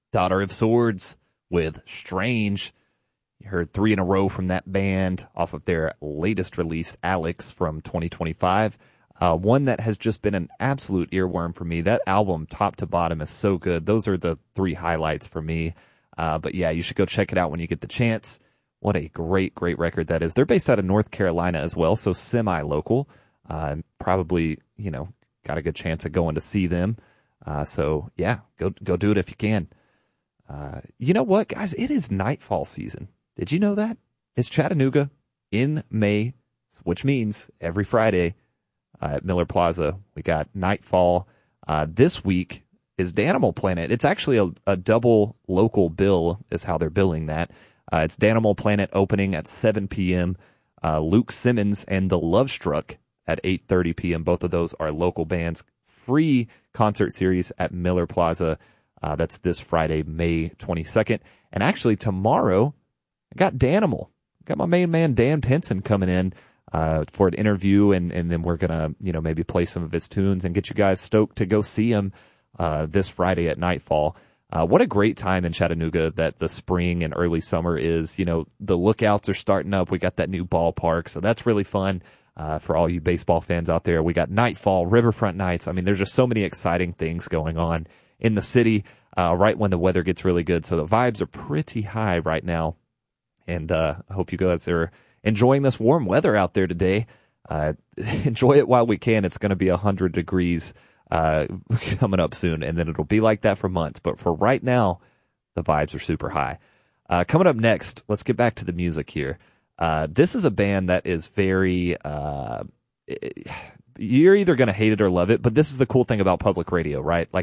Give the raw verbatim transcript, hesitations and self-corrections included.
Daughter of Swords with Strange. You heard three in a row from that band off of their latest release, Alex, from twenty twenty-five. Uh, one that has just been an absolute earworm for me. That album, top to bottom, is so good. Those are the three highlights for me. Uh, but yeah, you should go check it out when you get the chance. What a great, great record that is. They're based out of North Carolina as well, so semi-local. Uh, probably, you know, got a good chance of going to see them. Uh, so yeah, go go do it if you can. Uh, you know what, guys? It is Nightfall season. Did you know that? It's Chattanooga in May, which means every Friday uh, at Miller Plaza, we got Nightfall. Uh, this week is Danimal Planet. It's actually a, a double local bill is how they're billing that. Uh, it's Danimal Planet opening at seven p.m. Uh, Luke Simmons and the Love Struck at eight thirty p.m. Both of those are local bands. Free concert series at Miller Plaza. Uh, that's this Friday, May twenty-second. And actually tomorrow, I got Danimal. Got my main man, Dan Pinson, coming in uh, for an interview, and, and then we're going to, you know, maybe play some of his tunes and get you guys stoked to go see him uh, this Friday at Nightfall. Uh, what a great time in Chattanooga that the spring and early summer is. You know, the lookouts are starting up. We got that new ballpark, so that's really fun uh, for all you baseball fans out there. We got Nightfall, Riverfront Nights. I mean, there's just so many exciting things going on in the city uh, right when the weather gets really good. So the vibes are pretty high right now. And uh, I hope you guys are enjoying this warm weather out there today. Uh, enjoy it while we can. It's going to be one hundred degrees uh, coming up soon, and then it'll be like that for months. But for right now, the vibes are super high. Uh, coming up next, let's get back to the music here. Uh, this is a band that is very... Uh, you're either going to hate it or love it, but this is the cool thing about public radio, right? Like,